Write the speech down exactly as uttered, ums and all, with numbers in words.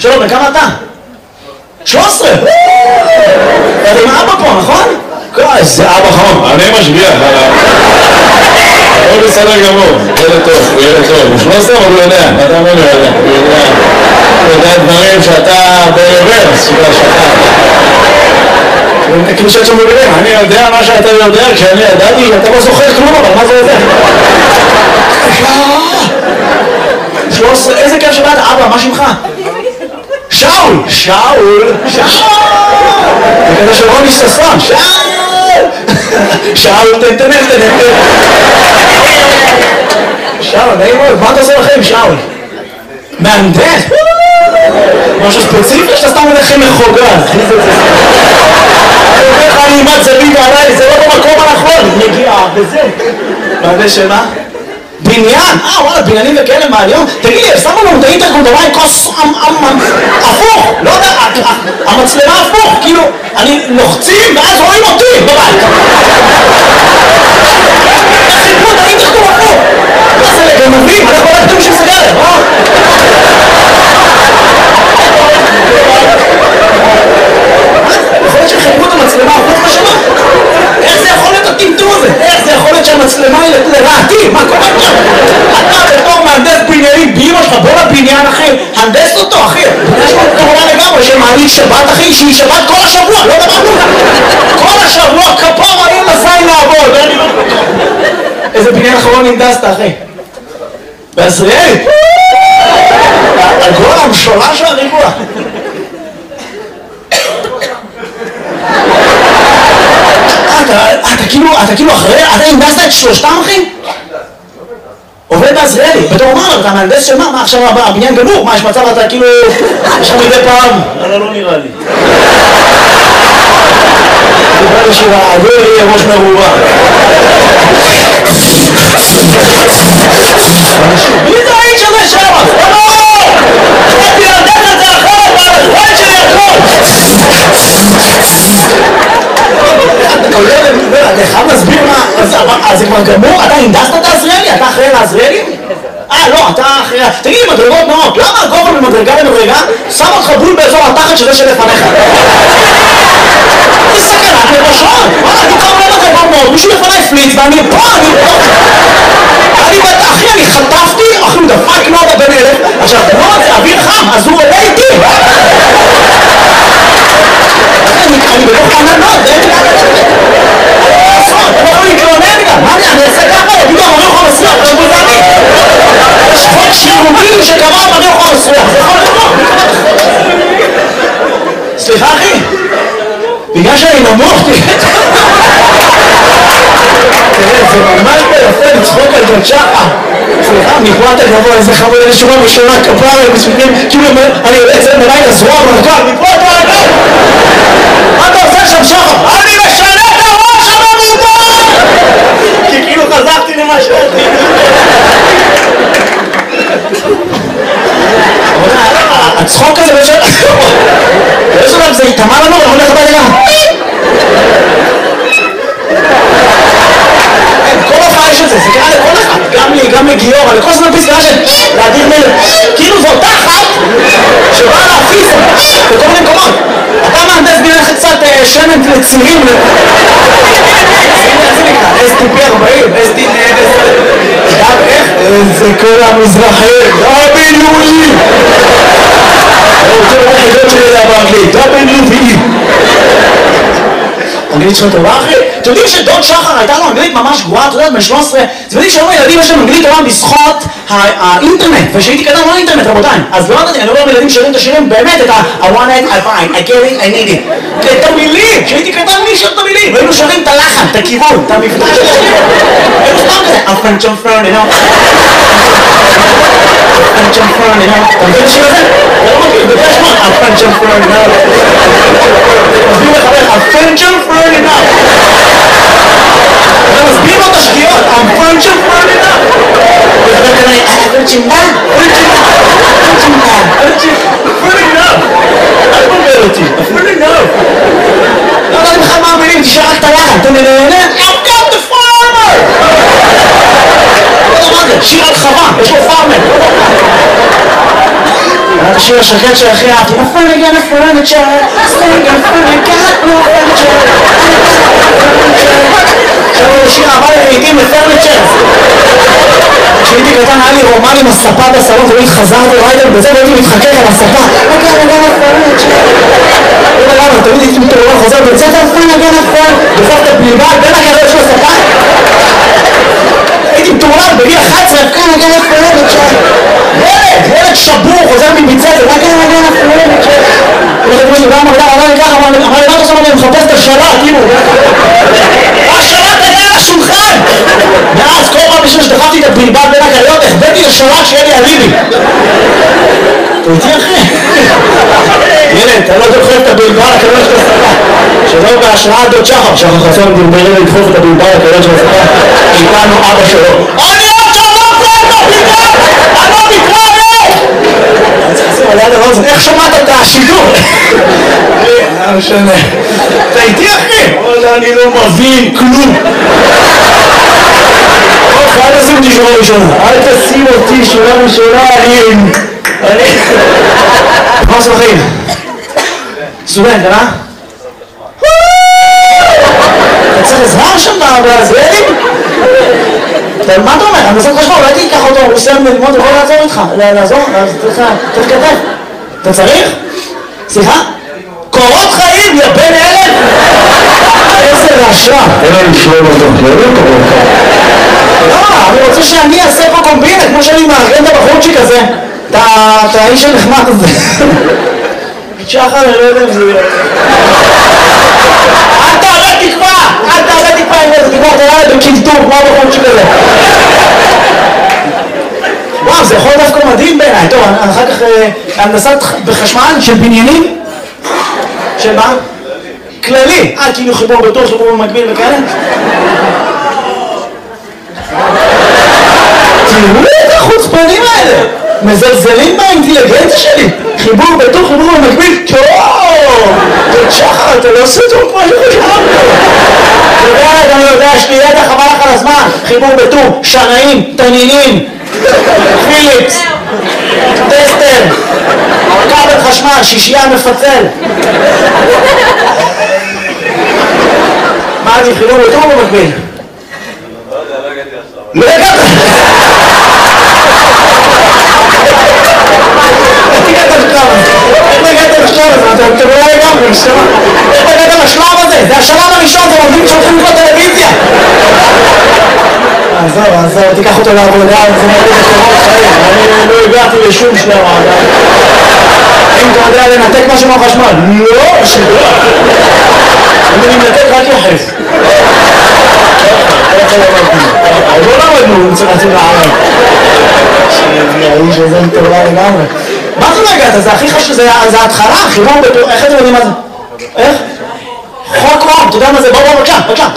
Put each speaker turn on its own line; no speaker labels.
שלום, וכמה אתה? שלוש עשרה! אתה עם אבא פה, נכון? איזה אבא חום.
אני משגיח עליו. הוא בסדר גמור, ילד טוב, הוא ילד טוב. הוא שלוש עשרה, אבל הוא יודע, אתה אומר, הוא יודע. הוא יודע דברים שאתה ברוורס, שאתה...
כאילו שאת שם בגלל,
אני יודע מה שאתה יודע, כשאני ידעתי,
אתה לא זוכר כלום, אבל מה זה יודע? שלוש עשרה, איזה כיף שבאת, אבא, מה שמך? שאול! שאול! שאול! זה כזה של רוני ששון, שאול! שאול, תן, תן, תן, תן. שאול, נעים מאוד, מה אתה עושה לכם, שאול? מהנדס? משהו ספציפי שאתה סתם מלכם מחוגז. אני אומר לך, אני אימת זווית עליי, זה לא במקום הנכון, מגיעה, וזה. מהנדס שמה? בניין? אה, וואלה, בניינים וכאלה מעניין. תגיד לי, שמו לנו את האינטרקום, דבר עם כוס הפוך, לא יודע, המצלמה הפוך, כאילו, אני לוחצים ואז רואים אותי בבית. חיפו את האינטרקום הפוך. מה זה לגנבים? אנחנו לא כתוב שסגרת, אה? יכול להיות שחיפו את המצלמה הפוך בשנה? איך זה יכול להיות הטמטום הזה? איך זה יכול להיות שהמצלמה היא לרעתי? מה קורה פה? אתה בתור מהנדס בניינים באמא שלך, בוא לבניין אחי, הנדס אותו אחי. יש לו כמובן לגמרי שמעניק שבת אחי, שהיא שבת כל השבוע, לא דמרנו. כל השבוע כפור אני לזין לעבוד. איזה בניין אחרון הנדסת אחי? בעזריאלי? הגול המשולש והריבוע. אתה כאילו, אתה כאילו אחרי, אתה הנדסת את שלושתם אחי? עובד בעזריאלי, בתור מה, אתה מהנדס של מה? מה עכשיו הבניין גמור? מה, יש מצב אתה כאילו, יש לך מדי פעם?
אבל לא נראה לי.
דיבר לשירה, הגול יהיה ראש מרובה. מי זה האיש הזה שם? לא! חייתי להנדס את זה אחרת, והחייט שלי הכל! אתה חייב להסביר מה, אז זה כבר גמור? אתה הנדסת את העזריאלי? אתה אחראי לעזריאלי? אה, לא, אתה אחראי... תגיד לי, מדרגות נאות, למה הגובה ממדרגה למדרגה שם אותך בול באזור התחת שזה שלפניך? זה סכנת נפשות! וואלה, אני קורא לזה כבר מאוד, מישהו לפני פליץ ואני פה, אני פה! אני בת... אחי, אני חטפתי, אחי, הוא דפק נודה בן אלף, עכשיו, נודה זה אוויר חם, אז הוא עולה איתי! אני בלוך כאן נוד, זה אין לי לעשות, אני יכול להתלונן גם, מה אני אעשה ככה? יגידו, אני לא יכול לסלוח, זה בוזני. יש חוק שירותים שקבע, אני לא יכול לסלוח, זה יכול לבוא. סליחה אחי, בגלל שאני נמוך, תראה, זה ממש ביפה לצחוק על ג'ון שחר. סליחה, מפה אתה גבוה, איזה חמוד, אני שומע בשונה כפרה, כאילו אני יוצא מלאי לזרוע מרגל, מפה אתה רגל! מה אתה עושה שם שחר? אני משנה את הראש המרובה! כי כאילו חזרתי למה שאתי. הצחוק הזה בשביל... יש עליו זה יתאמה לנו, אנחנו הולך הביתה גם. כל הופעה יש את זה, זה קרה לכל אחד. גם לי, גם לגיור, לכל זמן פסקה של להדיר מלך. כאילו זו אותה אחת שבאה להפיס בכל מיני מקומות. אתה מהנדס בינך קצת שמן לצירים. אס טי פי ארבעים, אס טי פי גם איך? זה כל המזרחים, דאבליו-אי! אני רוצה לראות חידות שלי לדעת באנגלית, דאבליו-אי! אנגלית שלך טובה אחי? אתם יודעים שדוד שחר הייתה לו אנגלית ממש גרועה, אתה יודעת, בן שלוש עשרה, אתם יודעים שהיום הילדים יש להם אנגלית טובה בזכות האינטרנט, ושהייתי קטן לא האינטרנט רבותיי, אז לא יודעת, אני אומר לילדים שרים את השירים באמת את ה I want it, I find, I get it, I need it את המילים, כשהייתי קטן מי שר את המילים, והיינו שרים את הלחן, את הכיוון, את המבטא של השירים היינו סתם כזה, I'm French, I'm French, you know French, I'm French, you know אתה מבין את השיר הזה? אתה לא מכיר, בגלל שמות I'm French, I'm French, you know תסביר לחבר, I'm French, I'm French, you know אתה מסביר לו את השגיאות, I'm French, I'm French, you know וחבר כנראה, אה, פרצ'ינדה? פרצ'ינדה? פרצ'ינדה? פרצ'ינדה? פרצ'ינדה? אל תבלבל אותי, פרצ'ינדה? לא יודעת לך מה המילים, תשאר רק את הלחן, אתה נהנה? I've got the farmer! לא יודע מה זה, שיר על חווה, יש לו פארמר השיר השקט של הכי אהבתי, נפל נגן הפרנצ'ר, סטנגן פרנקט, לא פרנצ'ר. עכשיו הוא שיר אהבה לעיתים לפרנצ'ר. כשהייתי קטן היה לי רומן עם הספה בסלון, תמיד חזרתי ריידר בזה והייתי מתחכך על הספה. נגן נגן הפרנצ'ר. לא למה, תמיד הייתי מתעורר חוזר בית ספר, נגן הפרנצ'ר. דופק את הבלבל בין הקריות של הספה. הייתי מתעורר בגיל אחת עשרה, נגן הפרנצ'ר. ילד, ילד שבור, חוזר מבית ספר, נגן נגן הפרנצ'ר. אמר לי ככה, אמר לי מה אתה עושה? אני מחפש את השלט, כאילו. השלט היה על השולחן! ואז כל פעם בשביל שדחפתי את הבלבל בין הקריות, החבאתי לשלט שיהיה לי אליבי. אתה איתי אחי? ילד, אתה לא דוחף את הבלבל הקריות של הספה. שלא בהשראת דוד שחר, שחר חסון דרברי לדחוף את הבלבל הקריות של הספה. איתנו אבא שלו. אני עוד שלום פה את הבלבל! אני לא מתראה! איך שמעת את השידור? לא משנה. אתה איתי אחי? אני לא מבין כלום. אל תשים אותי שורה ראשונה. אל תשים אותי שורה ראשונה. אני... מה עושה בחיים? סטודנט, אה? אתה צריך עזרה שם בזרדים? מה אתה אומר? אני עושה חשבון, אולי תיקח אותו, הוא סיים ללמוד, הוא יכול לעזור איתך. לעזור? אז צריך כתב. אתה צריך? סליחה? קורות חיים, יא בן אלף! איזה רעשה.
אין לנו שלום אותו, לא יודע קורות חיים.
לא, אני רוצה שאני אעשה פה קומבינה, כמו שאני מארגן את הבחורצ'יק הזה. את האיש הנחמד הזה. שחר, אני לא יודע אם זה יהיה. אל תעלה תקווה! אל תעלה תקווה עם איזה תקווה, תראה לי בקלטור, כמו הבחורצ'יק הזה. וואו, זה יכול דווקא מדהים בעיניי. טוב, אחר כך הנדסת בחשמל של בניינים. של מה? כללי. אה, כאילו חיבור בתור, חיבור במקביל וכאלה? תראו את החוצפנים האלה! מזלזלים באינטליגנציה שלי! חיבור בתור, חיבור במקביל, טוב! תוד שחר, אתה לא עושה טוב כמו שחשבנו! אתה יודע, אני יודע, יש לי ידע חבל לך על הזמן! חיבור בתור, שנאים, תנינים, פיליפס, טסטר, כבל חשמל, שישייה מפצל. מה אני חיבור בתור במקביל? לא הגעת! איך הגעת לשלב הזה? איך הגעת לשלב הזה? אתם לא לגמרי, נשמע. איך הגעת לשלב הזה? זה השלב הראשון, זה עובדים שהולכים לקרוא טלוויזיה. עזוב, עזוב, תיקח אותו לעבודה, זה מרגיש לקורות חיים. אני לא הגעתי לשום שלב עדיין. אם אתה יודע לנתק משהו מהחשמל? לא, שלא. אני מנתק רק יחף. לא למדנו, צריך להציל לערב. האיש הזה מטורלה לגמרי. מה זה לא הגעת? זה הכי חשוב, זה ההתחלה, חיבור בתור, איך אתם יודעים מה זה? איך? חוק אום, אתה יודע מה זה? בוא בוא בבקשה, בבקשה.